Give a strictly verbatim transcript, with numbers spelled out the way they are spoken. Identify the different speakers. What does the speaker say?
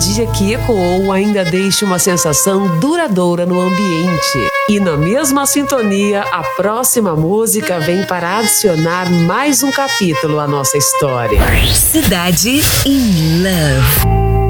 Speaker 1: melodia que ecoou ainda deixa uma sensação duradoura no ambiente. E na mesma sintonia, a próxima música vem para adicionar mais um capítulo à nossa história.
Speaker 2: Cidade in Love.